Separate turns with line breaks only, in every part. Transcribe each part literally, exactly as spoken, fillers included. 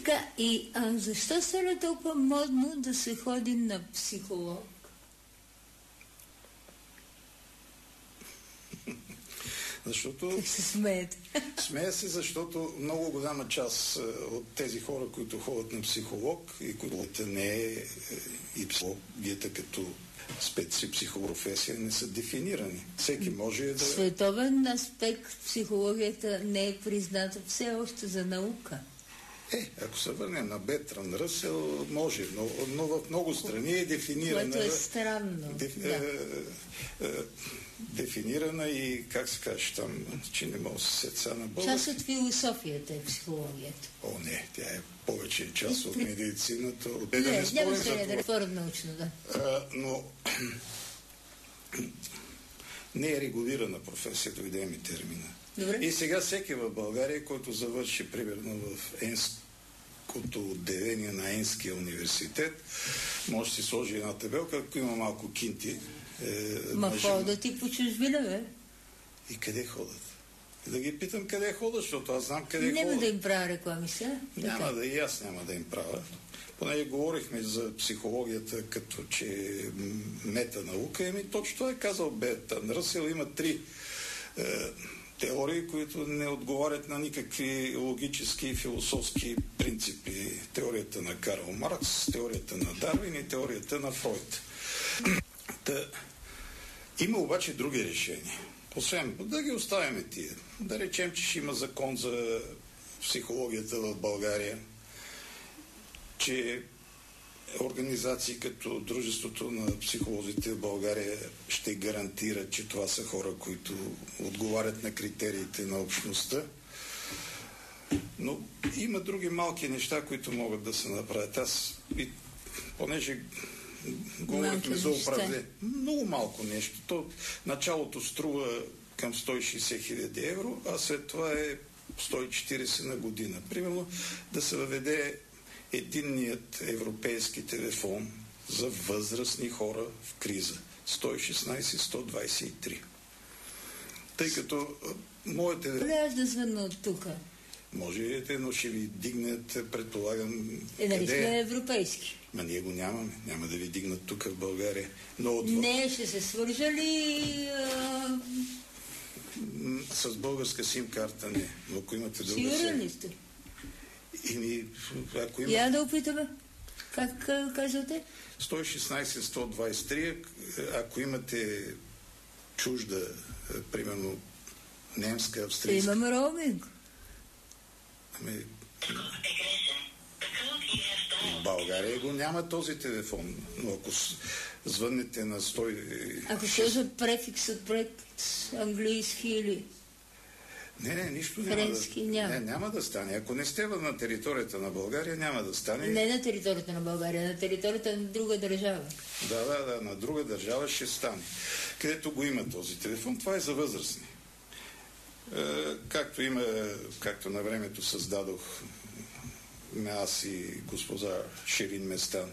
Така, и а, защо стана толкова модно да се ходи на психолог?
Защото...
Как се смеете?
Смея се, защото много голяма част от тези хора, които ходят на психолог и които не е и психологията като специ психопрофесия не са дефинирани. Всеки може да...
Световен аспект психологията не е призната все още за наука.
Е, ако се върнем на Бертранд Ръсел, може, но, но в много страни е дефинирана...
Което е странно.
Деф,
да.
е, е, дефинирана и, как се каже там, че не мога да се сетя на български.
Част от философията е психологията.
О, не, тя е повече част от медицината. От
не,
да не,
не няма се да реформа научно, да.
А, но не е регулирана професия, дойде ми термина.
Добре.
И сега всеки в България, който завърши примерно в Енското отделение на Енския университет, може да си сложи една табелка, ако има малко кинти. Е,
Ма ходят и по чужбина, бе.
И къде ходят? Да ги питам къде ходят, защото аз знам къде
няма
ходят.
Да им правя реклами сега.
Няма
така.
да и аз няма да им правя. Понеже говорихме за психологията като че метанаука, еми точно това е казал Бертранд Ръсел. Има три е, теории, които не отговарят на никакви логически и философски принципи. Теорията на Карл Маркс, теорията на Дарвин и теорията на Фройд. Та, има обаче други решения. Освен да ги оставяме тия. Да речем, че ще има закон за психологията в България, че организации като Дружеството на психолозите в България ще гарантират, че това са хора, които отговарят на критериите на общността. Но има други малки неща, които могат да се направят. Аз, и, понеже говорихме за управление, много малко нещо. То началото струва към сто и шейсет хиляди евро, а след това е сто и четирийсет на година. Примерно да се въведе единният европейски телефон за възрастни хора в криза. сто и шестнайсет сто двайсет и три. Тъй като моят телефон...
Трябва да звънна от тук.
Може, но ще ви дигнат, предполагам...
Е, нали сме европейски?
Ма ние го нямаме. Няма да ви дигнат тук в България. Но отвър...
Не, ще се свържа ли... А...
С българска сим-карта не. Но ако имате друга...
Сигурен ли сте?
Ими, ако има...
Я да опитаме. Как казвате?
сто и шестнайсет сто двайсет и три, ако имате чужда, примерно немска, австрийска...
Имаме роуминг.
Ами... В България го няма този телефон, но ако звъннете на сто...
Ако сложа префикс от проект английски или...
Не, не, нищо няма
Френски,
да...
няма.
Не, няма да стане. Ако не сте на територията на България, няма да стане.
Не на територията на България, на територията на друга държава.
Да, да, да, на друга държава ще стане. Където го има този телефон, това е за възрастни. Е, както има, както на времето създадох аз и госпожа Ширин Местан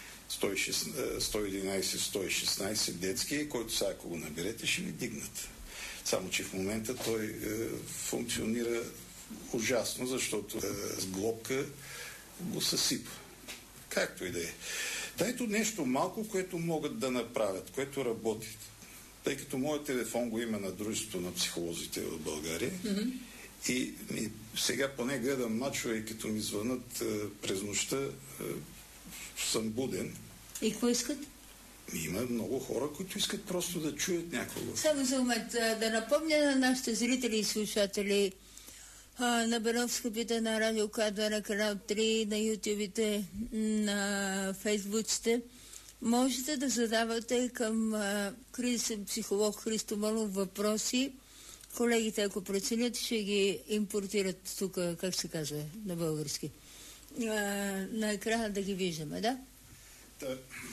сто и единайсет сто и шестнайсет детски, който сега ако го наберете, ще ви дигнат. Само, че в момента той е, функционира ужасно, защото е, с глобка го съсипва. Както и да е. Дайте нещо малко, което могат да направят, което работи. Тъй като моят телефон го има на Дружеството на психолозите в България, mm-hmm. и, и сега поне гледам мачове и като ми звънат е, през нощта, е, съм буден.
И какво искат?
Има много хора, които искат просто да чуят някого.
Само за момент да напомня на нашите зрители и слушатели а, на Беновска пита на Радио К два на канал три, на ютубите, на фейсбуците. Можете да задавате към а, кризисен психолог Христо Малов въпроси. Колегите, ако преценят, ще ги импортират тук, как се казва на български. А, на екрана да ги виждаме, да?
Да.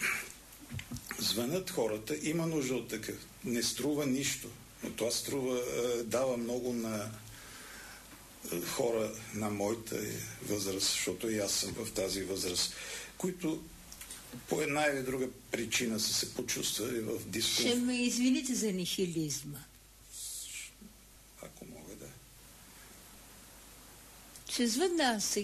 Звънят хората, има нужда от такъв. Не струва нищо, но това струва, дава много на хора на моята възраст, защото и аз съм в тази възраст, които по една или друга причина са се почувствали в дискомфорт.
Ще ме извините за нихилизма.
Ако мога да.
Ще звънна аз сега.